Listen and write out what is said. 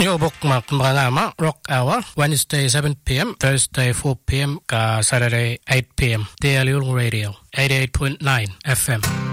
Yobok Malama Rock Hour, Wednesday 7 p.m., Thursday 4 p.m., Saturday 8 p.m. Daily Radio, 88.9 FM.